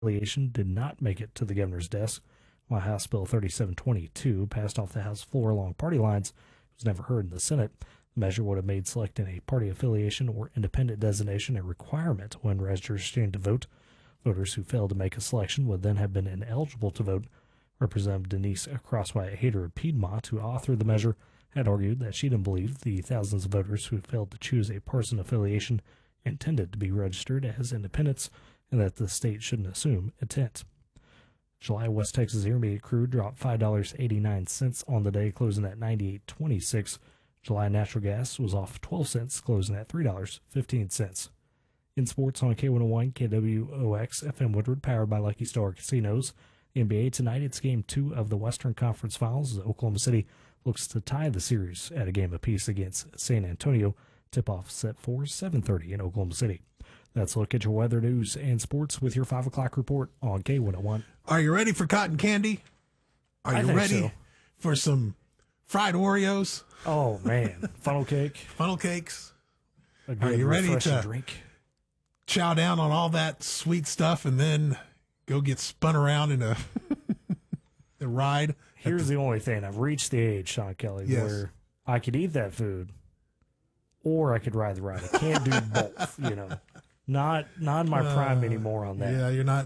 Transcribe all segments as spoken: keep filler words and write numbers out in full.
affiliation did not make it to the governor's desk, while House Bill thirty-seven twenty-two passed off the House floor along party lines. It was never heard in the Senate. The measure would have made selecting a party affiliation or independent designation a requirement when registering to vote. Voters who failed to make a selection would then have been ineligible to vote. Representative Denise Crosswhite Hader of Piedmont, who authored the measure, had argued that she didn't believe the thousands of voters who failed to choose a partisan affiliation intended to be registered as independents, and that the state shouldn't assume intent. July West Texas Intermediate crude dropped five dollars and eighty-nine cents on the day, closing at ninety-eight twenty-six. July natural gas was off twelve cents, closing at three dollars and fifteen cents. In sports on K one oh one, K W O X, F M Woodward, powered by Lucky Star Casinos. The N B A tonight, it's game two of the Western Conference Finals as Oklahoma City looks to tie the series at a game apiece against San Antonio. Tip-off set for seven thirty in Oklahoma City. That's a look at your weather, news, and sports with your five o'clock report on K one oh one. Are you ready for cotton candy? Are you ready so. for some fried Oreos? Oh, man. Funnel cake. Funnel cakes? A good Are you ready to drink? Chow down on all that sweet stuff and then go get spun around in a, a ride? Here's the, the only thing. I've reached the age, Sean Kelly, yes. where I could eat that food or I could ride the ride. I can't do both, you know. Not not in my uh, prime anymore on that. Yeah, you're not.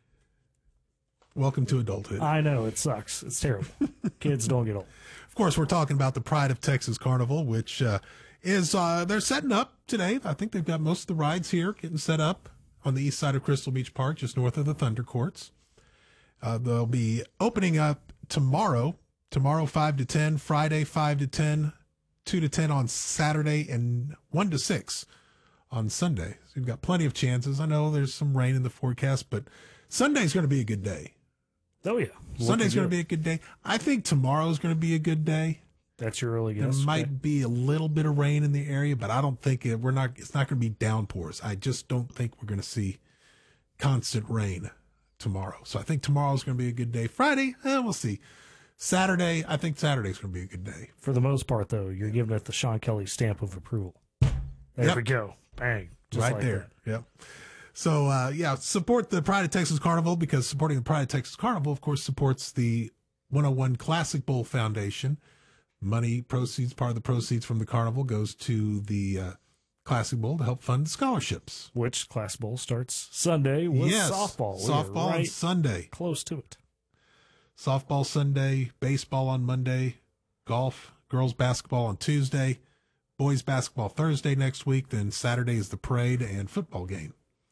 Welcome to adulthood. I know, it sucks. It's terrible. Kids don't get old. Of course, we're talking about the Pride of Texas Carnival, which uh, is, uh, they're setting up today. I think they've got most of the rides here getting set up on the east side of Crystal Beach Park, just north of the Thunder Courts. Uh, they'll be opening up tomorrow, tomorrow five to ten, Friday five to ten, two to ten on Saturday, and one to six on Sunday. So you've got plenty of chances. I know there's some rain in the forecast, but Sunday's going to be a good day. Oh, yeah. Sunday's going to be a good day. I think tomorrow's going to be a good day. That's your early guess. There might okay. be a little bit of rain in the area, but I don't think it, we're not, it's not going to be downpours. I just don't think we're going to see constant rain tomorrow. So I think tomorrow's going to be a good day. Friday, eh, we'll see. Saturday, I think Saturday's going to be a good day. For the most part, though, you're giving it the Sean Kelly stamp of approval. There yep. we go. Bang. Just right like there. That. Yep. So, uh, yeah, support the Pride of Texas Carnival, because supporting the Pride of Texas Carnival, of course, supports the one oh one Classic Bowl Foundation. Money proceeds, part of the proceeds from the carnival goes to the uh, Classic Bowl to help fund scholarships. Which Classic Bowl starts Sunday with yes, softball. Softball right on Sunday. Close to it. Softball Sunday, baseball on Monday, golf, girls basketball on Tuesday, boys basketball Thursday next week, then Saturday is the parade and football game.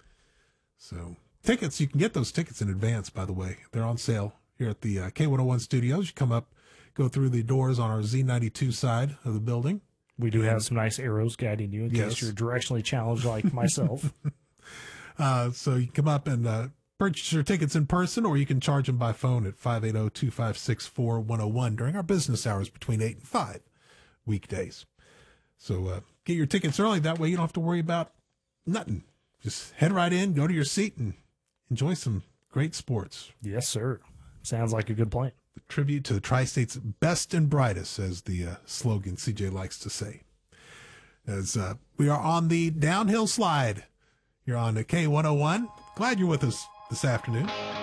So tickets, you can get those tickets in advance, by the way. They're on sale here at the uh, K one oh one studios. You come up, go through the doors on our Z ninety-two side of the building. We do and, have some nice arrows guiding you in yes. case you're directionally challenged like myself. uh, so you come up and uh, purchase your tickets in person, or you can charge them by phone at five eight zero, two five six, four one zero one during our business hours between eight and five weekdays. So uh, get your tickets early. That way you don't have to worry about nothing. Just head right in, go to your seat, and enjoy some great sports. Yes, sir. Sounds like a good plan. The tribute to the Tri-State's best and brightest, as the uh, slogan C J likes to say. As uh, we are on the downhill slide, you're on the K one oh one. Glad you're with us this afternoon.